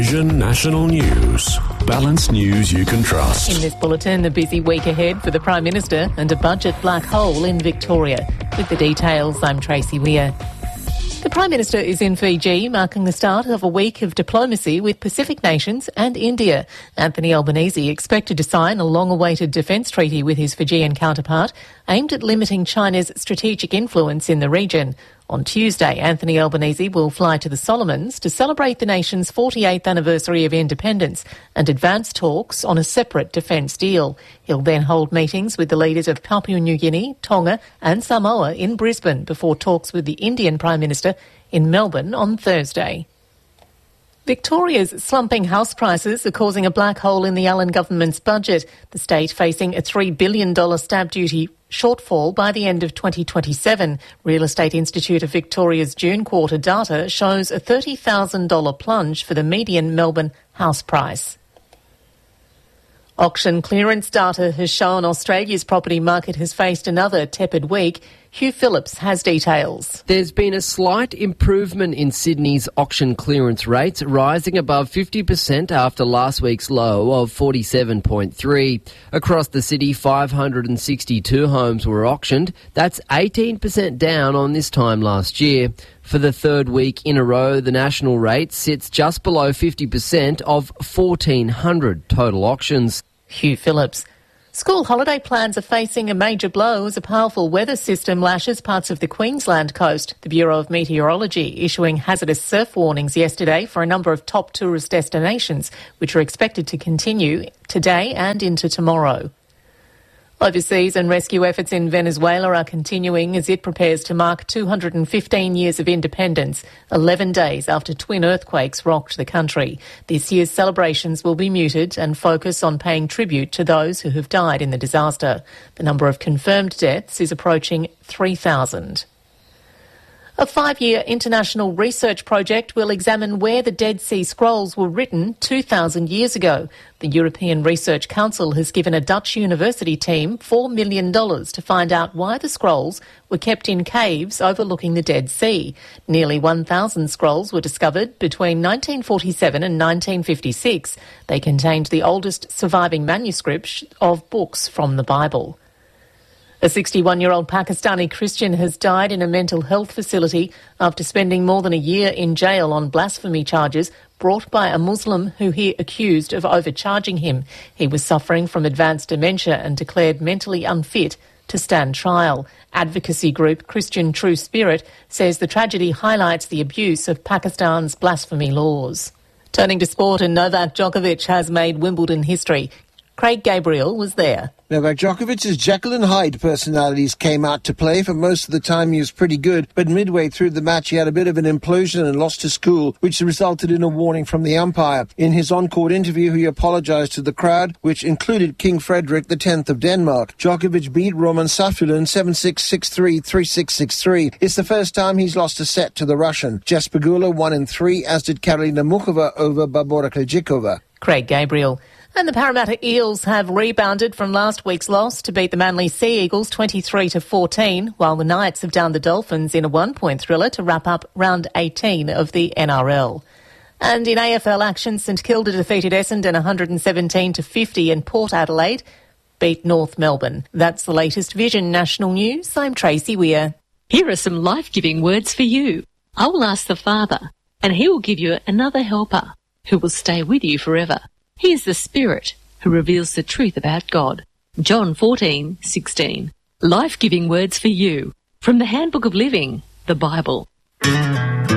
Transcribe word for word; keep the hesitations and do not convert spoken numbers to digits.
Vision National News. Balanced news you can trust. In this bulletin, a busy week ahead for the Prime Minister and a budget black hole in Victoria. With the details, I'm Tracy Weir. The Prime Minister is in Fiji, marking the start of a week of diplomacy with Pacific nations and India. Anthony Albanese expected to sign a long-awaited defence treaty with his Fijian counterpart, aimed at limiting China's strategic influence in the region. On Tuesday, Anthony Albanese will fly to the Solomons to celebrate the nation's forty-eighth anniversary of independence and advance talks on a separate defence deal. He'll then hold meetings with the leaders of Papua New Guinea, Tonga and Samoa in Brisbane before talks with the Indian Prime Minister in Melbourne on Thursday. Victoria's slumping house prices are causing a black hole in the Allen government's budget, the state facing a three billion dollars stamp duty shortfall by the end of twenty twenty-seven. Real Estate Institute of Victoria's June quarter data shows a thirty thousand dollars plunge for the median Melbourne house price. Auction clearance data has shown Australia's property market has faced another tepid week. Hugh Phillips has details. There's been a slight improvement in Sydney's auction clearance rates, rising above fifty percent after last week's low of forty-seven point three. Across the city, five hundred sixty-two homes were auctioned. That's eighteen percent down on this time last year. For the third week in a row, the national rate sits just below fifty percent of fourteen hundred total auctions. Hugh Phillips. School holiday plans are facing a major blow as a powerful weather system lashes parts of the Queensland coast. The Bureau of Meteorology issuing hazardous surf warnings yesterday for a number of top tourist destinations, which are expected to continue today and into tomorrow. Overseas and rescue efforts in Venezuela are continuing as it prepares to mark two hundred fifteen years of independence, eleven days after twin earthquakes rocked the country. This year's celebrations will be muted and focus on paying tribute to those who have died in the disaster. The number of confirmed deaths is approaching three thousand. A five-year international research project will examine where the Dead Sea Scrolls were written two thousand years ago. The European Research Council has given a Dutch university team four million dollars to find out why the scrolls were kept in caves overlooking the Dead Sea. Nearly one thousand scrolls were discovered between nineteen forty-seven and nineteen fifty-six. They contained the oldest surviving manuscripts of books from the Bible. A sixty-one-year-old Pakistani Christian has died in a mental health facility after spending more than a year in jail on blasphemy charges brought by a Muslim who he accused of overcharging him. He was suffering from advanced dementia and declared mentally unfit to stand trial. Advocacy group Christian True Spirit says the tragedy highlights the abuse of Pakistan's blasphemy laws. Turning to sport, and Novak Djokovic has made Wimbledon history. Craig Gabriel was there. Novak Djokovic's Jekyll and Hyde personalities came out to play. For most of the time he was pretty good, but midway through the match he had a bit of an implosion and lost his cool, which resulted in a warning from the umpire. In his on-court interview, he apologised to the crowd, which included King Frederick the tenth of Denmark. Djokovic beat Roman Safulin seven six, six three, three six, six three. It's the first time he's lost a set to the Russian. Jess Pegula won in three, as did Karolina Muchova over Barbora Krejcikova. Craig Gabriel. And the Parramatta Eels have rebounded from last week's loss to beat the Manly Sea Eagles twenty-three to fourteen, while the Knights have downed the Dolphins in a one-point thriller to wrap up round eighteen of the N R L. And in A F L action, St Kilda defeated Essendon one hundred seventeen to fifty, and Port Adelaide beat North Melbourne. That's the latest Vision National News. I'm Tracy Weir. Here are some life-giving words for you. I will ask the Father, and he will give you another helper who will stay with you forever. He is the Spirit who reveals the truth about God. John fourteen sixteen. Life-giving words for you from the Handbook of Living, the Bible.